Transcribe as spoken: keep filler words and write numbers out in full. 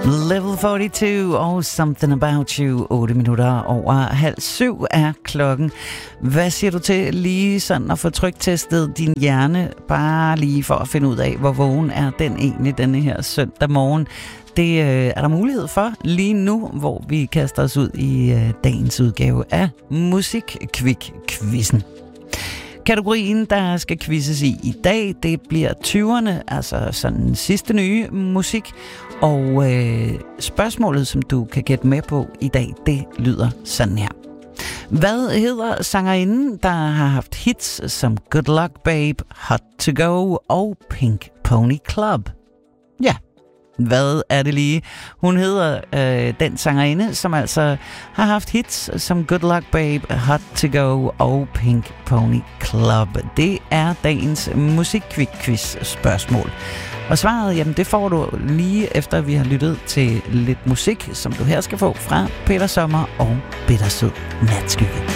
Level fyrreto og Something About You. otte minutter over halv syv er klokken. Hvad siger du til lige sådan at få tryktestet din hjerne, bare lige for at finde ud af, hvor vågen er den egentlig denne her søndag morgen? Det øh, er der mulighed for lige nu, hvor vi kaster os ud i øh, dagens udgave af Musikkvik-quizzen. Kategorien, der skal quizzes i i dag, det bliver tyverne, altså sådan sidste nye musik. Og øh, spørgsmålet, som du kan gætte med på i dag, det lyder sådan her. Hvad hedder sangerinden, der har haft hits som Good Luck Babe, Hot to Go og Pink Pony Club? Ja. Hvad er det lige? Hun hedder øh, den sangerinde, som altså har haft hits som Good Luck Babe, Hot to Go og Pink Pony Club. Det er dagens Musikkvik-quiz spørgsmål. Og svaret, jamen det får du lige efter vi har lyttet til lidt musik, som du her skal få fra Peter Sommer og Bittersød Natskygge.